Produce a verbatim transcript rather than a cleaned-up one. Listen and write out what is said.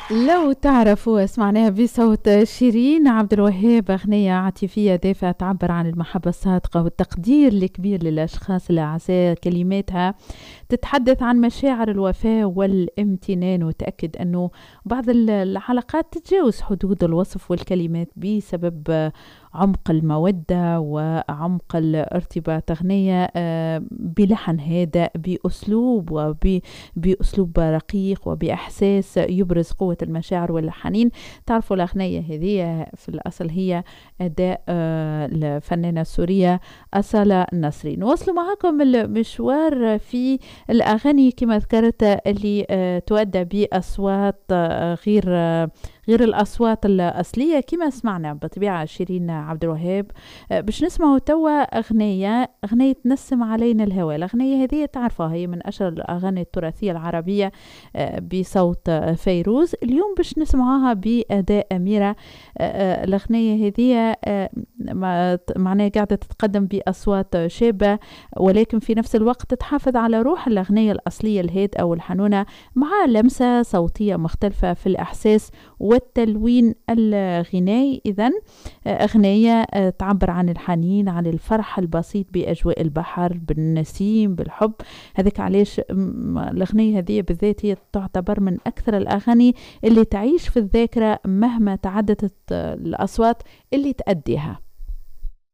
لو تعرفوا سمعناها بصوت شيرين عبد الوهاب، أغنية عاطفية دافئة تعبر عن المحبة الصادقة والتقدير الكبير للأشخاص الأعزاء. كلماتها تتحدث عن مشاعر الوفاء والامتنان، وتأكد أنه بعض ال- العلاقات تتجاوز حدود الوصف والكلمات بسبب عمق المودة وعمق الارتباط. أغنية آه، بلحن هادئ، بأسلوب وبأسلوب رقيق وبإحساس يبرز قوة المشاعر والحنين. تعرفوا الأغنية هذه في الأصل هي أداء آه، الفنانة السورية أصالة النصري. نواصل معكم المشوار في الأغاني كما ذكرت اللي آه، تؤدى بأصوات آه، غير آه، غير الأصوات الأصلية كما سمعنا بطبيعة شيرين عبد الوهاب. آه، باش نسمعوا توا أغنية أغنية نسم علينا الهوى. الأغنية هذه تعرفها هي من أشهر الأغاني التراثية العربية آه، بصوت آه، فيروز. اليوم باش نسمعوها بأداء أميرة. آه، آه، الأغنية هذه آه، ما- معناها قاعدة تتقدم بأصوات شابة، ولكن في نفس الوقت تحافظ على روح الأغنية الأصلية الهادئة والحنونة، مع لمسة صوتية مختلفة في الإحساس والتلوين الغنائي. إذن أغنية آه، تعبر عن الحنين، عن الفرح البسيط بأجواء البحر، بالنسيم، بالحب. هذاك علاش م- الأغنية هذه بالذات هي تعتبر من أكثر الأغاني اللي تعيش في الذاكرة مهما تعددت آه، الأصوات اللي تأديها.